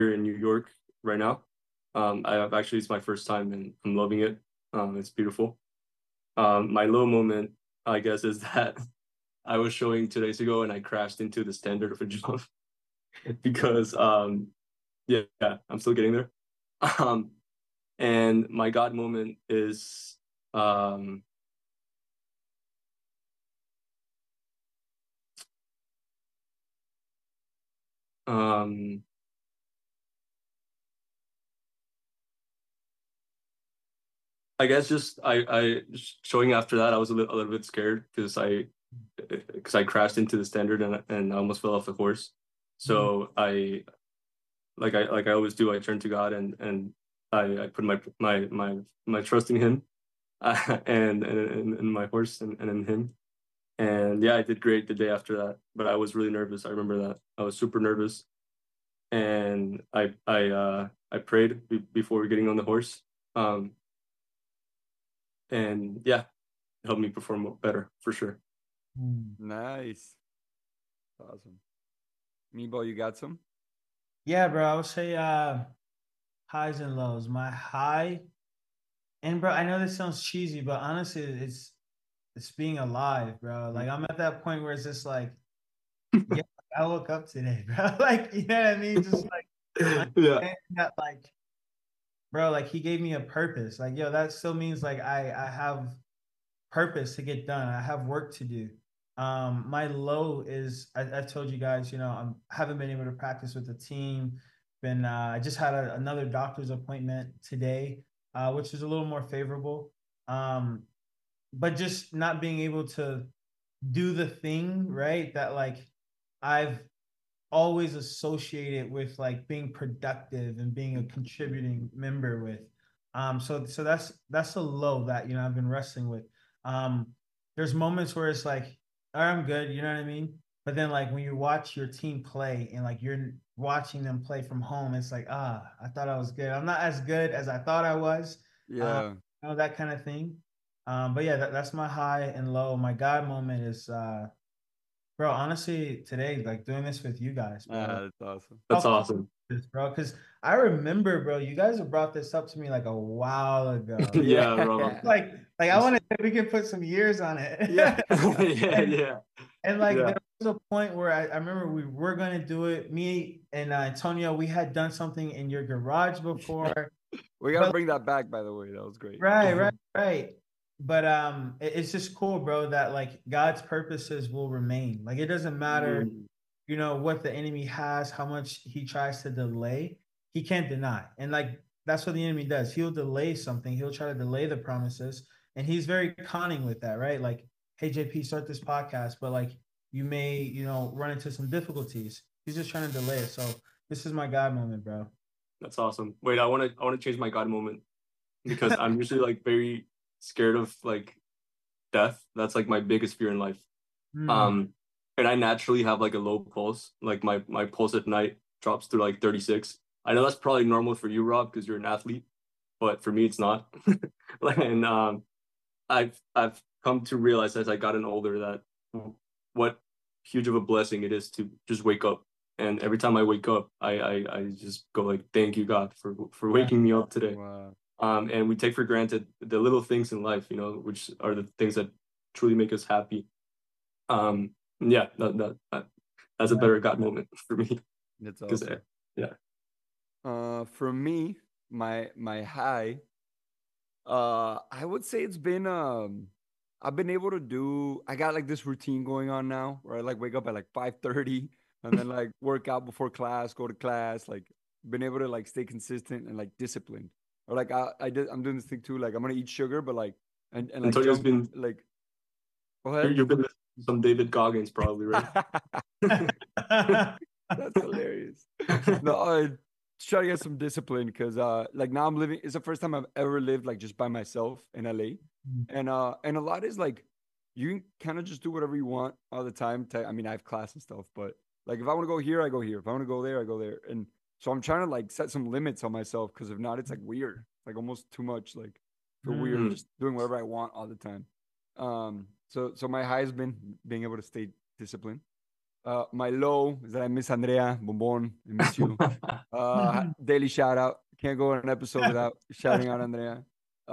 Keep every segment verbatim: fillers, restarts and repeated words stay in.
in New York right now. Um, I have actually it's my first time and I'm loving it. Um, it's beautiful. Um, my low moment, I guess, is that I was showing two days ago and I crashed into the standard of a jump because um, yeah, yeah, I'm still getting there. Um, and my God moment is um, um, I guess just I I showing after that I was a little a little bit scared because I because I crashed into the standard and and I almost fell off the horse. Mm. So I like I like I always do. I turn to God and and I I put my my my my trust in Him uh, and and in my horse and, and in Him. And yeah, I did great the day after that, but I was really nervous. I remember that I was super nervous, and I I uh I prayed be before getting on the horse. Um, and yeah, it helped me perform better for sure. Mm. Nice. Awesome. Meebo, you got some? Yeah, bro. I would say uh highs and lows. My high, and bro, I know this sounds cheesy, but honestly, it's it's being alive, bro. Like I'm at that point where it's just like, yeah, I woke up today, bro. Like, you know what I mean? Just like Yeah. understand that, like, bro, like he gave me a purpose. Like, yo, that still means like I I have purpose to get done. I have work to do. Um, my low is I, I've told you guys, you know, I'm haven't been able to practice with the team. Been uh, I just had a, another doctor's appointment today, uh, which is a little more favorable. Um, but just not being able to do the thing right that like I've always associated with like being productive and being a contributing member with. Um, so so that's that's a low that you know I've been wrestling with. Um, there's moments where it's like, all right, I'm good, you know what I mean? But then like when you watch your team play and like you're watching them play from home, it's like, ah, I thought I was good. I'm not as good as I thought I was. Um, Yeah. you know, that kind of thing. Um, but yeah, that, that's my high and low. My God moment is uh bro, honestly, today, like doing this with you guys, bro. Like, Ah, that's awesome. That's how cool awesome. is this, bro? Because I remember, bro, you guys have brought this up to me like a while ago. Yeah, Rob. Yeah. Like, like I want to, we can put some years on it. Yeah. Yeah, and yeah, and like yeah. there was a point where I, I remember we were gonna do it. Me and uh, Antonio, we had done something in your garage before, We gotta but bring that back, by the way. That was great. right, right, right. But um, it- it's just cool, bro, that like God's purposes will remain. Like it doesn't matter, Mm, you know, what the enemy has, how much he tries to delay, he can't deny. And like that's what the enemy does. He'll delay something, he'll try to delay the promises, and he's very cunning with that, right? Like, hey, J P, start this podcast, but like you may, you know, run into some difficulties. He's just trying to delay it. So this is my God moment, bro. that's awesome. Wait, I want to I want to change my God moment because I'm usually like very scared of like death. That's like my biggest fear in life. Hmm. Um, and I naturally have like a low pulse. Like my my pulse at night drops to like thirty-six. I know that's probably normal for you, Rob, because you're an athlete, but for me it's not. And um, I've I've come to realize as I gotten older that what huge of a blessing it is to just wake up. And every time I wake up, I I, I just go like, thank you God for for waking me up today. Wow. Um, and we take for granted the little things in life, you know, which are the things that truly make us happy. Um, yeah, that, that, that that's a Yeah. better God moment for me That's because awesome. yeah, Uh, for me, my my high, uh, I would say it's been um, I've been able to do. I got like this routine going on now, where I like wake up at like five thirty, and then like work out before class, go to class. Like, been able to like stay consistent and like disciplined. Or like I I did I'm doing this thing too. Like I'm gonna eat sugar, but like and and like Antonio's junk been like go you- ahead. you've been some David Goggins probably, right? That's hilarious. No, I just try to get some discipline because uh like now I'm living it's the first time I've ever lived like just by myself in L A. And uh and a lot is like you can kind of just do whatever you want all the time. To, I mean, I have class and stuff, but like if I want to go here, I go here. If I want to go there, I go there. And so I'm trying to like set some limits on myself because if not, it's like weird. Like almost too much like feel weird Mm. Mm, just doing whatever I want all the time. Um so so my high has been being able to stay disciplined. Uh, my low is that I miss Andrea Bombon. I miss you. Uh, daily shout out. Can't go on an episode without shouting out Andrea.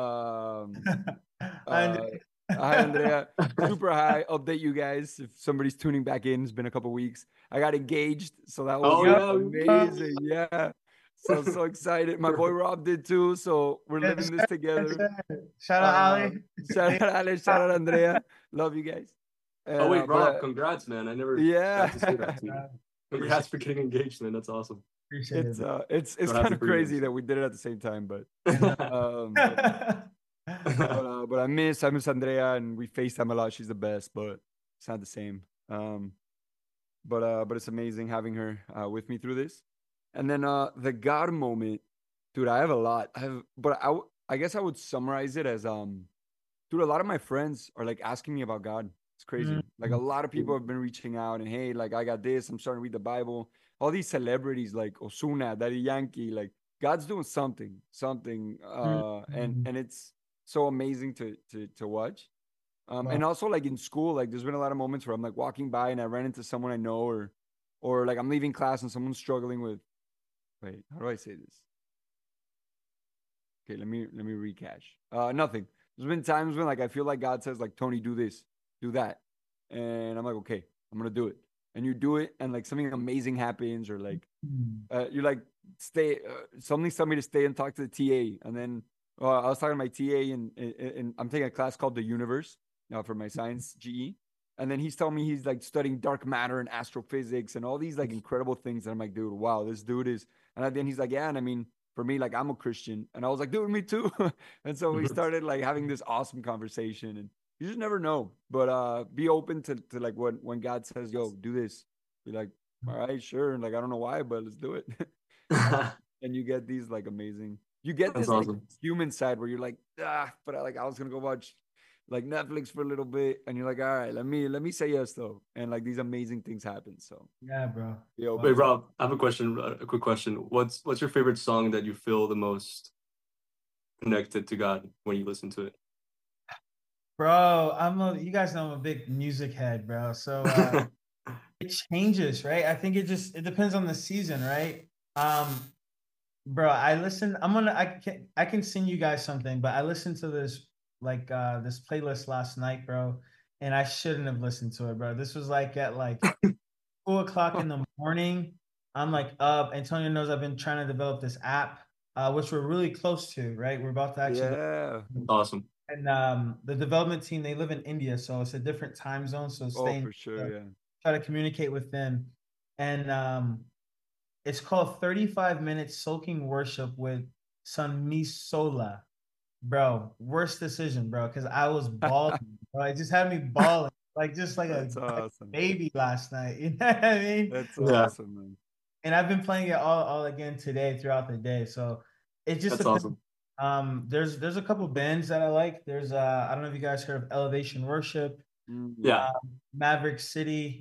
Um, uh, hi Andrea. Super high. Update you guys if somebody's tuning back in. It's been a couple weeks. I got engaged, so that was Oh, yeah. amazing. Yeah. So so excited. My boy Rob did too. So we're living this together. Shout out Uh, Ali. Shout out Alex. Shout out Andrea. Love you guys. And, Oh wait, uh, Rob, but, uh, congrats, man. I never yeah. got to say that to you. Congrats for getting engaged, man. That's awesome. Appreciate It's it. uh, it's it's So kind happy of for you crazy guys. that we did it at the same time, but um, but, uh, but I miss I miss Andrea, and we FaceTime a lot. She's the best, but it's not the same. Um, but uh, but it's amazing having her uh, with me through this. And then uh, the God moment, dude. I have a lot. I have, but I w- I guess I would summarize it as um, dude. A lot of my friends are like asking me about God. It's crazy. Like a lot of people have been reaching out and hey, like I got this. I'm starting to read the Bible. All these celebrities like Osuna, Daddy Yankee, like God's doing something, something, uh, and and it's so amazing to to to watch. Um, and Wow. also like in school, like there's been a lot of moments where I'm like walking by and I ran into someone I know, or or like I'm leaving class and someone's struggling with. Wait, how do I say this? Okay, let me let me recash. Uh, nothing. There's been times when like I feel like God says like Tony, do this, do that, and I'm like, okay, I'm gonna do it, and you do it, and like something amazing happens, or like uh, you like stay. Uh, something told me to stay and talk to the T A, and then uh, I was talking to my T A, and, and, and I'm taking a class called the Universe now for my science G E, and then he's telling me he's like studying dark matter and astrophysics and all these like incredible things, and I'm like, dude, wow, this dude is. And then he's like, yeah, and I mean for me, like I'm a Christian. And I was like, dude, me too. And so we started like having this awesome conversation. And you just never know. But uh be open to, to like when when God says, yo, do this. Be like, all right, sure. And like I don't know why, but let's do it. And you get these like amazing, you get That's this like awesome. human side where you're like, ah, but I like I was gonna go watch like Netflix for a little bit, and you're like, all right, let me let me say yes though. And like these amazing things happen. So Yeah, bro. be open. Wait, Rob, I have a question, a quick question. What's what's your favorite song that you feel the most connected to God when you listen to it? Bro, I'm a you guys know I'm a big music head, bro. So uh it changes, right? I think it just it depends on the season, right? Um, bro, I listen. I'm gonna I can I can sing you guys something, but I listened to this like uh this playlist last night, bro, and I shouldn't have listened to it, bro. This was like at like two o'clock in the morning. I'm like up. Antonio knows I've been trying to develop this app, uh, which we're really close to, right? We're about to actually Yeah. Awesome. and um, the development team, they live in India, so it's a different time zone. So Oh, staying for sure. Yeah. try to communicate with them. And um, it's called thirty-five minutes soaking worship with Sunmi Sola. Bro, worst decision, bro, because I was balling. Bro. It just had me balling, like just like a, That's like a awesome. baby last night. You know what I mean? That's Yeah. awesome, man. And I've been playing it all, all again today throughout the day. So it just That's depends. awesome. Um, there's there's a couple bands that I like. There's uh, I don't know if you guys heard of Elevation Worship, Mm. Yeah. um, Maverick City.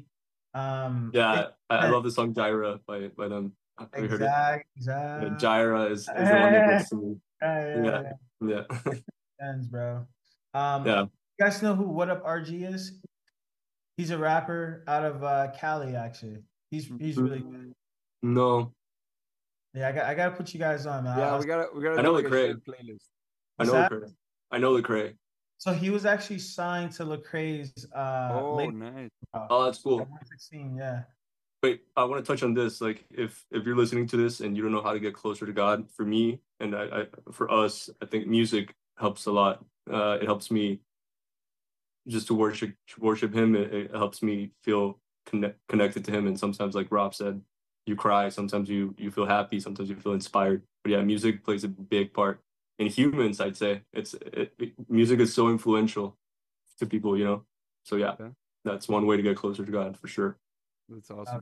Um, Yeah. it- I, I love the song Gyra by by them. Have you heard it? exact, Yeah, exact. Gyra is, is the one that gets to me. Yeah, yeah, Yeah. yeah. Yeah. Ends, bro. Um, Yeah. you guys know who What Up R G is? He's a rapper out of uh, Cali, actually. He's he's really good. No. Yeah, I got I gotta put you guys on, man. Yeah, I'll- we gotta we gotta I do know like a Lecrae. shared playlist. I What's know that? Lecrae. I know Lecrae. So he was actually signed to Lecrae's uh Oh, label. nice. Oh, that's cool. one sixteen, yeah. Wait, I want to touch on this. Like, if if you're listening to this and you don't know how to get closer to God, for me and I, I for us, I think music helps a lot. Uh, it helps me just to worship worship Him. It, it helps me feel connect, connected to Him. And sometimes, like Rob said, you cry. Sometimes you you feel happy. Sometimes you feel inspired. But yeah, music plays a big part in humans. I'd say it's it, it, music is so influential to people. You know. So yeah, Yeah. that's one way to get closer to God for sure. That's awesome.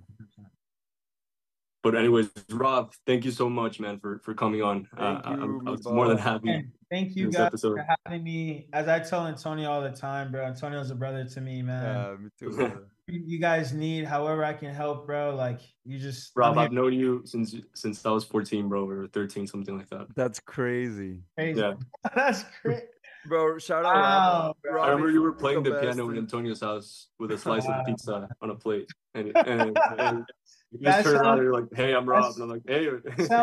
But anyways, Rob, thank you so much, man, for for coming on. Uh, Thank you, I'm, I was mi more than boss. happy. And thank you This guys episode. for having me. As I tell Antonio all the time, bro. Antonio's a brother to me, man. Yeah, me too, brother. You guys need however I can help, bro. Like you just Rob, I'm here. I've known you since since I was fourteen, bro, or thirteen, something like that. That's crazy. Crazy. Yeah. That's great. Bro, shout out Wow, Rob. I remember you were Robbie's playing the, best, piano in dude. Antonio's house with a slice Wow. of pizza on a plate, and and, and you just That turn around sounds- and you're like, "Hey, I'm Rob," that's- and I'm like, "Hey." sounds